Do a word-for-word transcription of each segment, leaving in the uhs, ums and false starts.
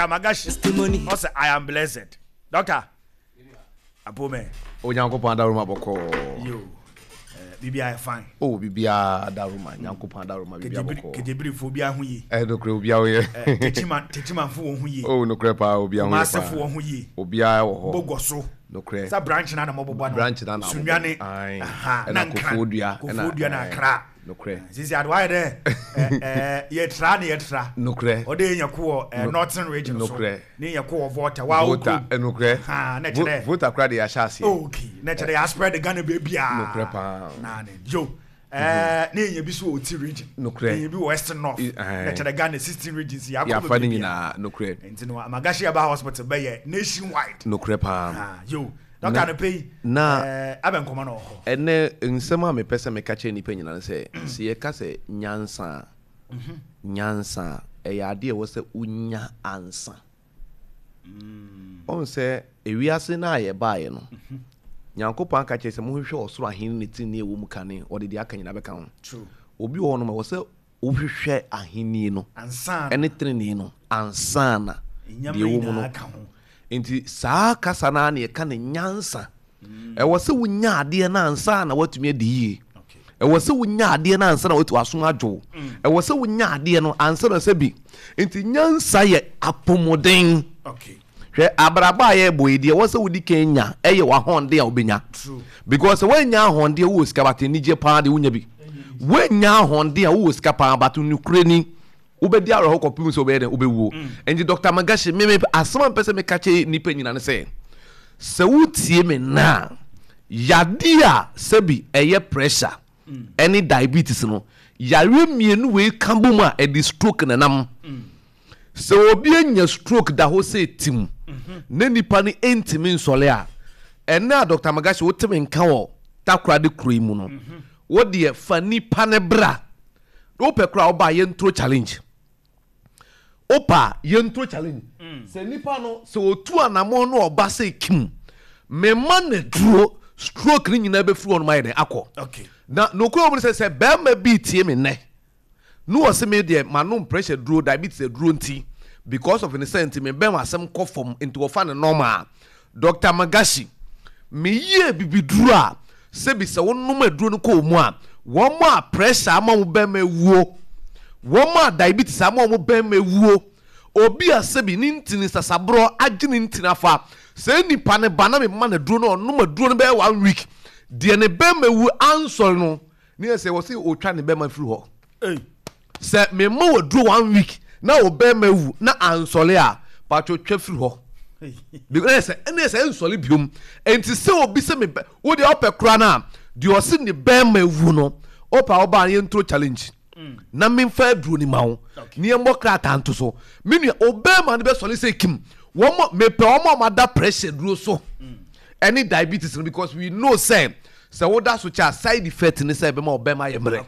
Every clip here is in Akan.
Amagashi testimony. Also, I am blessed. Doctor. Apome. Onyankopon daruma boko. Yo. Bibia fine. Oh, bibia daruma, Nyankopon daruma bibia boko. Kejebri phobia hu yi. Eh no kre obia wo ye. Techima techima fu hu yi. Oh no kre pa obia hu. Masefo hu yi. Obia wo ho. Bogoso. No kre. Sa branch na na mobobo no. Branch na na. Sunwane. Aha. Na kofodua. Kofodua na kra. No kre. Sisi adwa de eh eh ye tra na ye tra. No kre. O de nyako northern region so. No kre. Ni nyako voter wa wo. Voter no kre. Ha na chere. Voter kra de ya shase. Okay. Na chere ya spread the Ghana baby ah. No kre pa. Na ne. Yo. Eh ni nya bi so oti region. No kre. Ni bi western north. Na chere Ghana sixteen regions ya ko. Ya fa ni na no kre. Enti no Amagashi Aba Hospital be ye nationwide. No kre pa. Ha yo. Doctor no pay na eh aben koma no ho ene nsema me pese me kache ni pe nyina se se ye ka se nyansa mhm nyansa e ya de wo se unya ansa mm on se ewiase na ye baaye no Nyankopon ka che se mo hwehwe osoro ahene ne tin ne ewo mu kane o de de aka nyina be kan true obi wo no ma wo se o hwehwe ahene no ansa ene trene no ansa na de ewo mu no Inti saa kasa na ne ka ne nyansa e wo se wunya ade na ansa na watumi adi yi e wo se wunya ade na ansa na watu aso adwo e wo se wunya ade no ansa na se bi inti nyansa ye apomoden okay hwe abraba ye boyedi wo se wudi kenya e ye wa honde a obenya true because when nya honde wo sika bate ni je pa de wunya bi when nya honde a wo sika pa batu nukreni ubedi aro ko pim so be den ubewuo enji Doctor Magashi me me asema pese me kache nipa nyina ne se se wutie me na yadia sebi eye pressure any diabetes no yare mienu we kambo mu a e di stroke na nam se obi anya stroke da ho se tim na nipa ni entimi nsole a ena Doctor Magashi wotime nka wo takra de kuro mu no wo de fa nipa ne bra wo pe kra wo ba ye ntro challenge opa yentro challenge mm. Se nipa no se otu anamo no oba se kim me man duro stroke ni nyina be fru on my den akọ okay na no ko obo se se be ma bi tie me ne no o se me de manum pressure duro diabetes duro nti because of in sense me be ma asem ko form into of an normal Doctor Magashi me ye bibi duro a se bi se wonum aduro no ko mu a wo ma pressure ama wo be ma wuo Woma diabetes ama mo ben mewuo obi asebi ni ntini sasabro agini ntina fa se nipa ne bana me ma na duro no no ma duro no be one week de ne ben mewu ansor no ni se wo se o twa ne be ma firi ho eh se me ma wo duro one week na o ben mewu na ansole a pa twa twa firi ho because se ene se ansole biom enti se obi se me wo de opekra na de o se ne ben mewu no opa oba ye ntro challenge na me fa duro ni mawo ni embo krata nto so me nua obema ne be sole say kim wo me pe o ma da pressure duro so any diabetes because we know say say wo da so cha side effect ni say be ma obema ye mre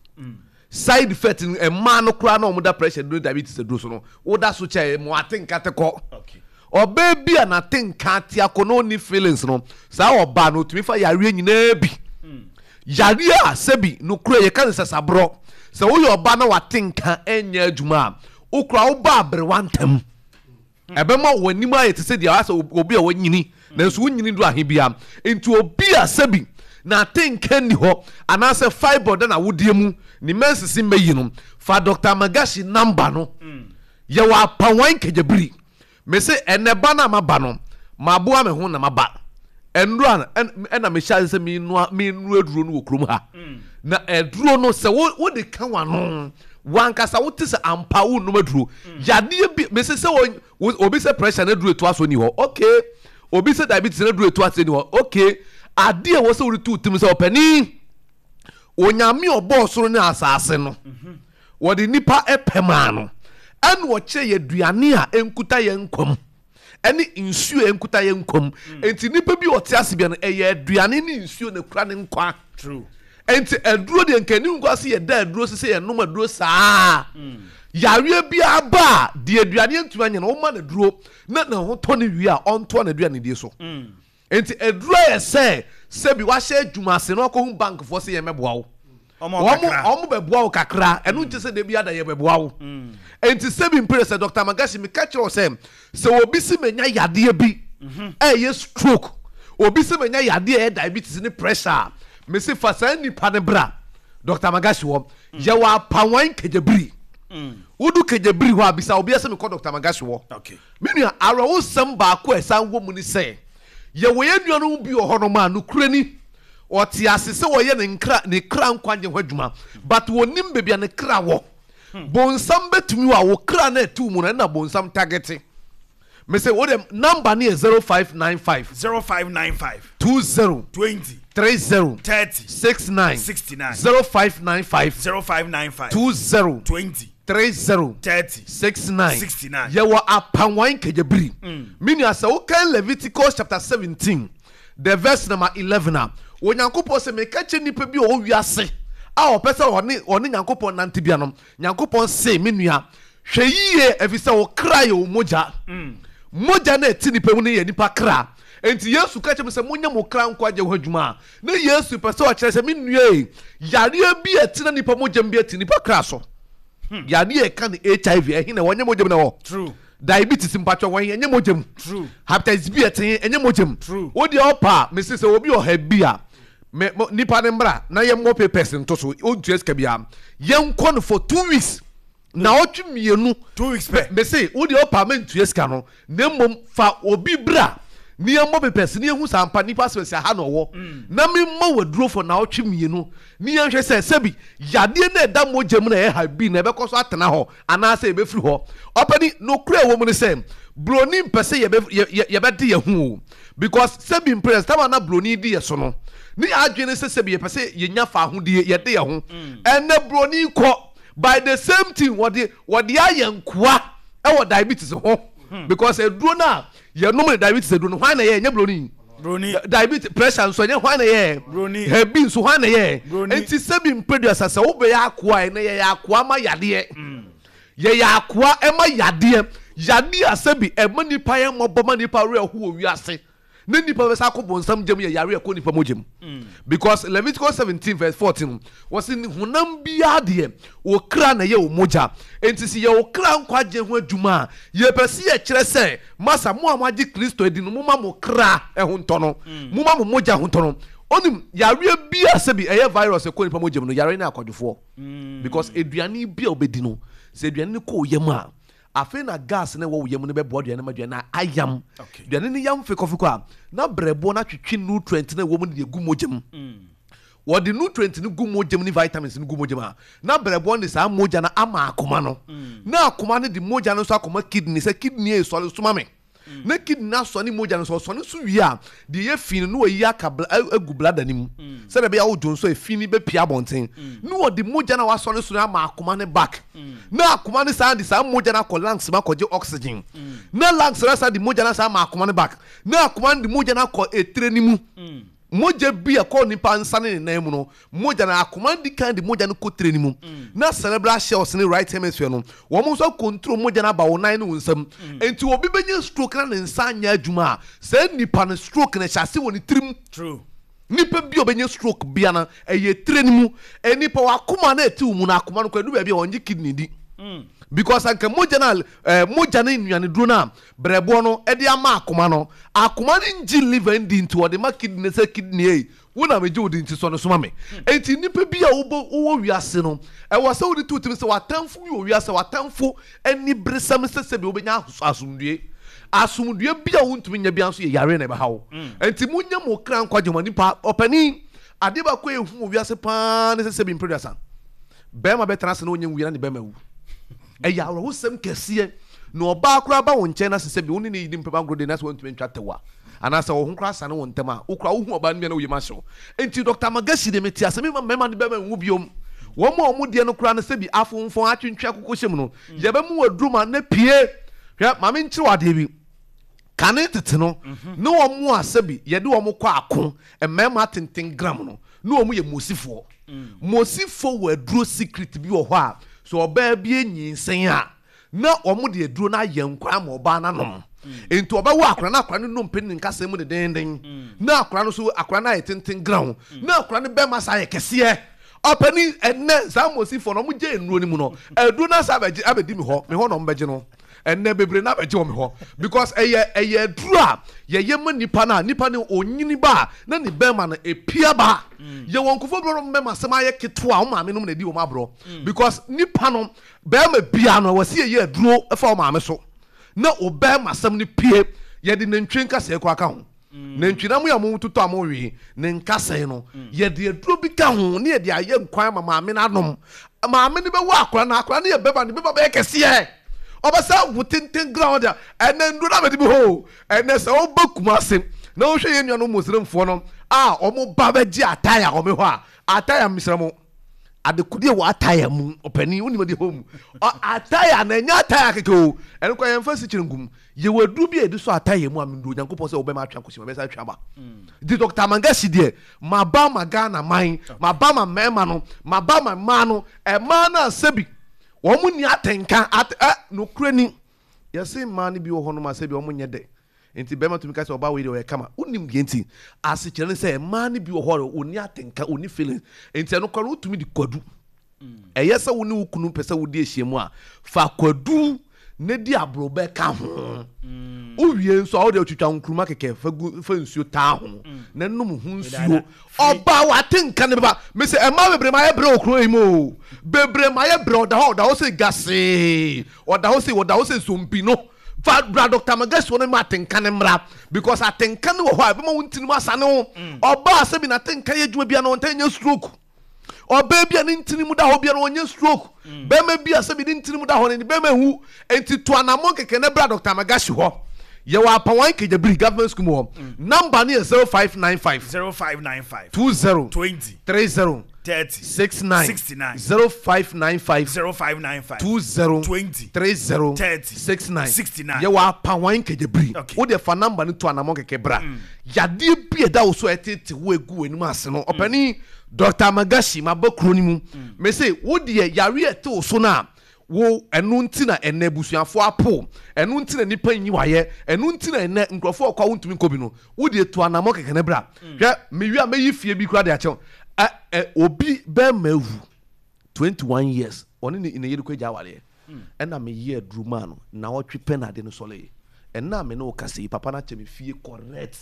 side effect e ma no kra na o da pressure duro diabetes duro so no wo da so cha mo atenka te ko okay oba bia na tenka te akono ni feelings no sa oba no tumi fa yare nyina bi yare a sebi no kra ye kan sasabro so wo yo ba na watenka enya adwuma ukra wo ba abre wantem ebe ma wani ma yete se dia asa obi a wanyini na so wanyini do ahebia enti obi a sabi na tenka ni ho anase fiber na wodie mu ni mensisi meyi no fa Doctor Magashi number no ye wa pawan kejebri me se eneba na maba no maboa me ho na maba enro na me sha se me no me no aduro no okrom ha na eduro no se wo de kan wano wankasa wo te se ampa wo no maduro yade bi me se se obi se pressure na duro to aso ni ho okay obi se diabetes na duro to aso ni ho okay ade wo se wo tu tim se opani onyame obo soro ni asase no wo de nipa epema no an wo che ye duane a enkuta ye nkom eni insuo enkuta ye nkom enti nipa bi ote asebia no eye duane ni insuo ne kura ne nkwa true enti eduro de nkani nkwa se ye da eduro se ye no maduro saa yare bi aba de aduane entuma nye no wo ma na duro na na ho to ne wi a onto na aduane die so enti eduro ye se se bi wa hye adwuma se no ko hu bank fo se ye meboa wo Omo omo beboa wo kakra enu nti se de bia da ye beboa wo. Enti se bi mpere se Doctor Magashi me catch you say se obi si menya yade bi eh ye stroke obi si menya yade e diabetes ni pressure me se fa san nipa ne bra Doctor Magashi wo ye wa pawan kejebiri udu kejebiri ho abisa obi ase me call Doctor Magashi wo okay me nua ara wo sam ba ko esan wo mu ni se ye wo ye nua no bi oho no ma no kurani oti asese wo ye ne nkra ne kra nkwanje ho adwuma but wonim bebia ne kra wo bonsam betumi wa wo kra na etu mu na bonsam target me say wo dem number ni zero five nine five zero five nine five two zero twenty three zero thirty six nine sixty nine zero five nine five zero five nine five two zero twenty three zero thirty six nine sixty nine ye wa apanwan kejebiri mini asa wo kan Leviticus chapter seventeen the verse number eleven a onyankopon se me ka che nipa bi o wiase a opese oni oni nyankopon nante bia no nyankopon se me nua hwe yie efise wo kra ye wo moja moja na eti nipa mu ne ye nipa kra enti Yesu ka che me se munya mo kra nkwaje ho adwuma na Yesu pese o kire se me nua e yare bi eti na nipa moja bi eti nipa kra so yare e kan H I V e hina wonye moja na wo true diabetes mpatwa wan enye mojem true hepatitis B eten enye mojem true wo de opa me se se obi o ha bia me nipa ne mbra na ye mo papers nto so o ntua bia ye nko no for two weeks na otwe mienu two weeks pe me say wo de opa me ntua ska no na mom fa obi bra ni ye mo papers ni ehu sampa nipa se se ha no wo na me mo waduro for na otwe mienu ni ye hwe se sebi yade na eda mojem na ye ha bi na be koso atena ho ana se be firi ho opani no kura wo mu ne se broni mpese ye be ye be de ye hu because sebi impress tama na broni di ye so no ni adwene se sebi ye pese ye nya fa ho de ye de ye ho ene broni ko by the same thing what the what the ayenkoa e wo diabetes ho because eduro na ye no diabetes eduro no hwan na ye nya broni broni diabetes pressure so nya hwan na ye broni hebi so hwan na ye enti sebi impress asa wo be ya akoa e na ye ya akoa ma yade ye ya akoa e ma yade yade asabi e ma nipa ye mo bo ma nipa re ho wi ase ne nipa be sa ko bonsam gem ye yare ko nipa mojem because Leviticus seventeen verse fourteen was in hunam bia de wo kra na ye wo moja enti si ye wo kra nkwaje ho adwuma ye pese ye kire se masa mo amaji Kristo edi no mo ma mo kra e ho ntono mo ma mo moja ho ntono onim yare bia se bi eye virus ko nipa mojem no yare na akwadwofo because eduane bia obedi no se eduane ko yem a afi na gas na wo yem no be bodo na madua na ayam duane ni yam fe kofi kwa na brebo na twetwe nutrient na wo mu de gu mojem wo de nutrient ni gu mojem ni vitamins ni gu mojem a na brebo ni sa moja na ama akoma no na akoma ne de moja no so akoma kidney se kidney e so suma me na kidney na so ni moja no so so ne so wi a de ye fin no yi aka agu blada ni mu se de be ya wo jonso e fin ni be pia bonten no wo de moja na wa so ne so na ama akoma ne back na akoma ne sa de sa moja na ko lungs ma ko je oxygen na lungs na sa de moja na sa ama akoma ne back na akoma de moja na ko etre ni mu moja bia ko nipa nsane ne nan mu no moja na akoma di kan de moja no ko tre ni mu na cerebral cells ne right hemisphere no wo mo so control moja na ba wo nan ne wonsam enti obi benye stroke na ne nsa anya adwuma say nipa no stroke na chase woni trim true nipa bi obenye stroke bia na eye tre ni mu enipa wa akoma na eti mu na akoma no kwa du bia onje kidney di because anka moja na eh, moja na nnuane duro na brebo no e de ama akoma no akoma ni nji liver ndi nti o de ma kidney se kidney e wona meje odi nti so no soma me enti nipa bi a wo wo wiase no e wo se odi tutim se watamfo wi wiase watamfo ani bresam se se bi obenya asumdue asumdue bi a wontumi nya bi anso ye yare na be hawo enti munya mo kran kwaje mo nipa opani ade ba ko ehu wiase pa ne se se bi producer be ma be trans na onye wi na ne be ma wu eya wo sem kese no ba kura ba won nche na sese bi woni ne yidi mpeba ngro de na so ntumi ntwa tewa ana sa wo ho kura sa ne won tema wo kura wo hu oba ne na wo yema so enti Doctor Magashi de meti asemi ma mema ne be ma wu biom wo mo omu de no kura na se bi afonfon atwentwa kokoshem no ye be mu wadruma na pie hwe ma me nchi wade bi kane tete no ne wo mu asabi ye de wo mu kwa ako emema tenten gram no ne wo mu ye mosifo mosifo wadro secret bi wo ho a so oba bi enyinsen a na omo de aduro na yenkwa ma oba na nom enti oba wo akora na akora no no mpeni nkasa mu de den den na akora no so akora na yetenten ground na akora no be masa ye kese openi enne samosi for no mu je enuro ni mu no edu na sa abeji abedi mi ho me ho no mbeje no enne bebre na abeji o me ho because eye eye duru a ye ye ma nipa na nipa ne onyini ba na ni bema na epia ba ye wonkofo bro no bema sema ye keto a o ma me no na di o ma bro because nipa no bema bia no wasi ye aduro e fa o ma me so na o bema sem ni pie ye di nantwe nka se kwa ka ho nantwe na mu ya mu tuto amowe ne nka se no ye di aduro bi ka ho ne ye di aye nkwan ma ma me na nom ma me ni be wa akora na akora ne ye beba ne beba be kese ye obasa wutintin ground ya ene ndu na be di ho ene se o bakuma se na o hwe ye nua no muslimfo no a omo ba be gi ataya o me ho a ataya misramo adekudie wa ataya mu opani woni de home ataya na nya ataya keke ene kwa yemfa si chirengum ye wadu bi edi so ataya mu amndo nyankopɔ sɛ obema atwa kosi obesa atwa ba di Doctor Mangashi de maba magana man maba ma mema no maba ma ma no e ma na sebi wo mu ni atenka at no kurani yesi ma ni bi wo hono ma sebi wo mu nye de enti bema tumi ka se oba we de o kama unim de enti ase kire ne se ma ni bi wo ho oni atenka oni feeling enti no kwa utumi di kwadu eye se wo ni ukunu pese wo di ehie mu a fa kwadu ne di abrobe ka ho o wie nso o de twitwa nkruma keke fa fa nsuo ta ho na num hu nsuo oba wa tenka ne ba me se e ma bebre ma ye bre okro imo bebre ma ye bre oda ho da ho se gase oda ho se oda ho se sompi no fa bra Doctor Mangashi wona ma tenka ne mra because atenka ne wo ho a be ma wuntini ma sane ho oba se bi na tenka ye djuma bia no ntanya stroke oba bia ne ntini mu da ho bia no onye stroke be ma bia se bi ne ntini mu da ho ne be ma hu enti to anamon keke ne bra Doctor Mangashi ho ye wa pa wan Kejabri government school ho number ne zero five nine five zero five nine five two zero twenty three zero thirty six nine sixty-nine zero five nine five zero five nine five two zero twenty three zero thirty six nine sixty-nine ye wa pa wan Kejabri okay. O de fa number ne to anamon keke bra yade bi da wo so etete wo egu enu ase no opani Doctor Mangashi mabakro ni mu me say wo de yare ete wo so na wo enu nti na ene busuafo apo enu nti na nipa nyi waye enu nti na ene nkrofo okwa wontumi nkobi no wo de to anamon keke ne bra hwe me wi a meyi fie bi kura de ache obi be mawu twenty-one years oni ni ine yedu kwaja wale ena me ye druma no na wotwe penade no sole ena me no kase papa na cheme fie correct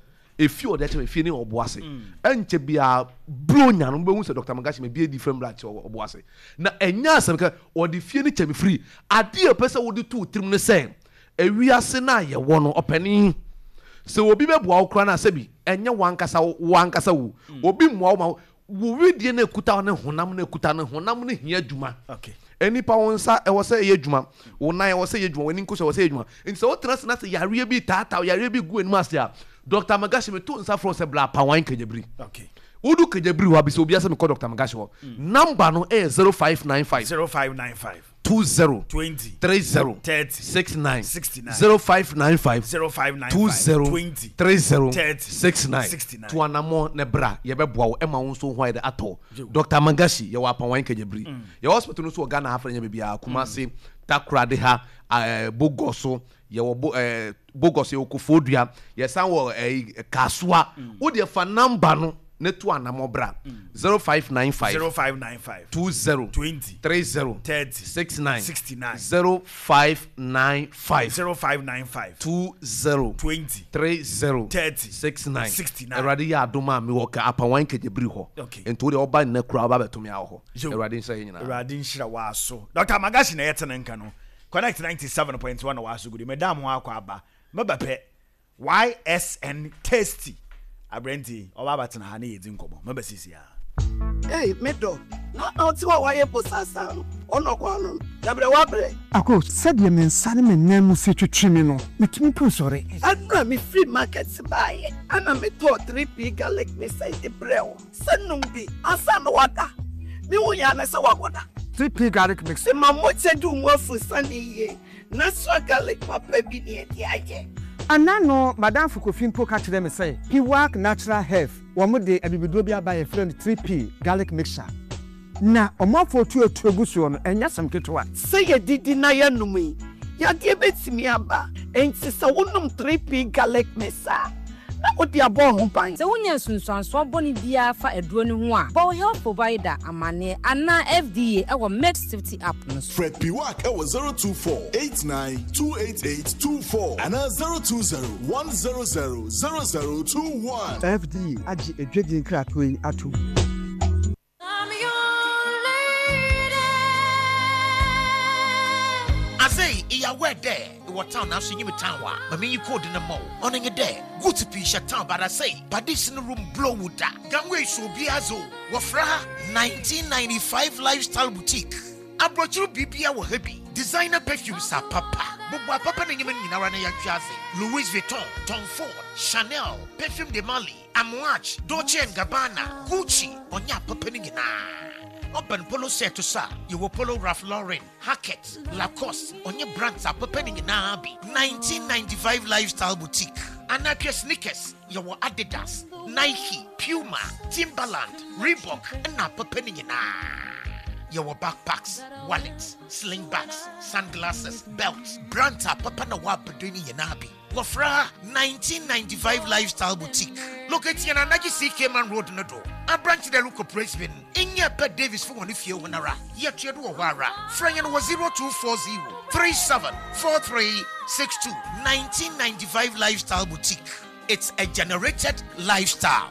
efi o de cheme fie ni oboase enche bia blonya no behu se Doctor Mangashi me bia different branch oboase na enya asem ka o de fie ni cheme free ade e pese wo de tu trim ne se ewiase na ye wo no opani se obi be boa okra na sebi enye wankasa wankasa wo obi moa wo wo widie na ekuta ne honam na ekuta ne honam ne hia djuma okay eni pa wonsa e wo se ye djuma wo nan e wo se ye djuma woni nko se wo se ye djuma nti se wo tena se na se yare bi tata yare bi gu enu ase a Doctor Mangashi me to nsa from se bla pa wan Kejabri okay Udu Kejabri wa bi se obi ase me call Doctor Mangashi wo number no e zero five nine five zero five nine five two zero twenty three zero thirty six nine sixty-nine zero five nine five zero five nine two five zero twenty three zero thirty six nine sixty-nine to anamo ne bra ye be boa wo e ma won so hwan de ato Doctor Mangashi ye wa pa wan Kejabri ye hospital no so Ghana ha franya be bia Kumasi Takra de ha Bogoso ye wo Bogoso ye Okofodua ye san wo Kasua wo de fa number no ne to anamo bra zero five nine five zero five nine five two zero twenty three zero thirty six nine sixty-nine zero five nine five zero five nine five two zero twenty three zero thirty six nine sixty-nine Erade ya adoma me wo ka apa wan Kejabri ho okay ento de oba na kura oba betumi awo ho Yo. Erade nsa nyina Erade nshira waso Doctor Mangashi na yete nka no Connect ninety-seven point one waso gudi madam ho akwa aba mebape Y S N Tasty Abrenti oba batena ha na yedi nkomo mebasisi ya Hey, medo. Na na ti wa waye posasa no. Ono kwa no. Dabre wa bre. Ako said ye men sane men nemu se twetwe me no. Metumi pu sore. Adra me free market buy. Ana me to three p garlic me say the brew. Sanum bi. Asa no wada. Me wo ya na se wagoda. three p garlic mix. Se mamo che du mo fu sane ye. Na so garlic papa bi ne e aje. Anano Madam Fukofin po ka kire me say, he work natural health. Womo de abibido bi aba ye friend three p garlic mixture. Na omafo tu etu egusu no enya sam ketwa. Se ye didi na ya numi. Ya de betimi aba. Enti se wonum three p garlic mixture. na odi abɔ ho ban. So wonya sunsuanso boni bia fa eduro ne ho a Bow Health provider amane ana F D A ewo Med Safety app no. Fred P W A C ewo zero two four eight nine two eight eight two four and zero two zero one zero zero zero zero two one. F D A agi edwedi nkrakoi ato. I say, iya where there, what town now sing you town wa. I mean you code in the mall. On in there, go to Pisha town, but I say, but this in the room blow with that. Gangway so be azo. Wafra nineteen ninety-five lifestyle boutique. I brought you B B A happy. Designer perfumes are papa. Bubba papa and you in Arana Yajazi. Louis Vuitton, Tom Ford, Chanel, Perfume de Mali, Amouage, Dolce and Gabbana, Gucci, Onya Papanina. Open polo set to sa, you will polo Ralph Lauren, Hackett, Lacoste, on your brands are preparing in Abbey. nineteen ninety-five lifestyle boutique. Anapia sneakers, you will Adidas, Nike, Puma, Timberland, Reebok, and now preparing in your backpacks, wallets, sling bags, sunglasses, belts, brands are Papana Wabadini Yanabi. Wafra nineteen ninety-five lifestyle boutique. Located in Anagi C K Man Road Nodo. A branch the local Presbyterian. In your pet Davis for one if you wanara. Yet you do a wara. Franyan was zero two four zero three seven four three six two. nineteen ninety-five lifestyle boutique. It's a generated lifestyle.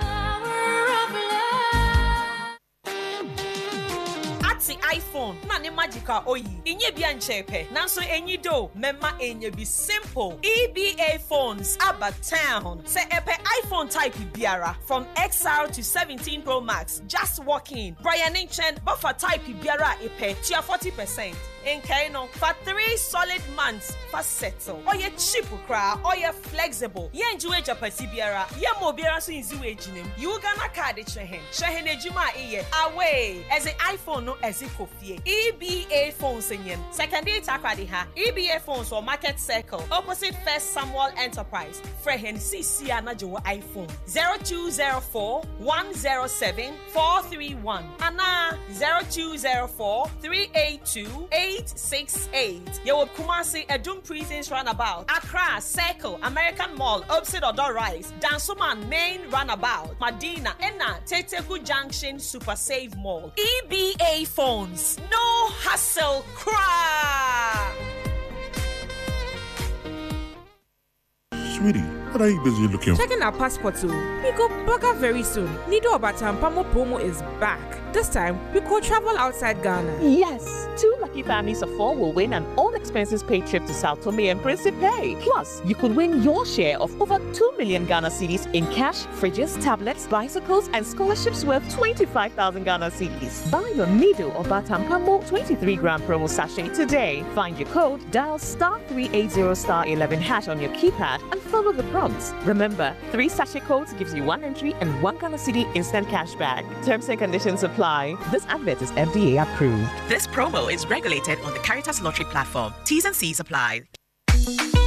The iPhone, na ne magical oyi. Inye bi anchepe. Nanso enyi do, memma enye bi simple. E B A phones aba town. Se epe iPhone type biara from X R to seventeen Pro Max. Just walk in. Brian Inchen buffer type biara epe tia forty percent. In Kaino, for three solid months, for settle. Or ye cheap cra, or ye flexible. Ye enjoy Japasi biara. Ye mo biara so inzu ejinem. You gana card shehen. Shehen ejuma iye. Away. As an iPhone no as if kofie. E B A phones in yen. Secondary takradi ha. E B A phones or Market Circle. Opposite First Samuel Enterprise. Frehen C C anajo iPhone. zero two zero four one zero seven four three one. Ana zero two zero four three eight two eight six eight. You will Kumasi Edum Prisons Runabout, Accra Circle, American Mall, opposite Odor Rise, Dansuman Main Runabout, Medina, Enna, Teteku Junction, Super Save Mall. E B A phones, no hassle, cry. Sweetie, what are you busy looking for? Checking our passport too. We go burger very soon. Nido Obatampamo promo is back. This time, we could travel outside Ghana. Yes, two lucky families of four will win an all-expenses paid trip to Sao Tome and Principe. Plus, you could win your share of over two million Ghana cedis in cash, fridges, tablets, bicycles, and scholarships worth twenty-five thousand Ghana cedis. Buy your Nido or Batampamo twenty-three gram promo sachet today. Find your code, dial star three eight zero star eleven hash on your keypad, and follow the prompts. Remember, three sachet codes gives you one entry and one Ghana cedi instant cash back. Terms and conditions apply. This advert is F D A approved. This promo is regulated on the Caritas Lottery platform. T's and C's apply.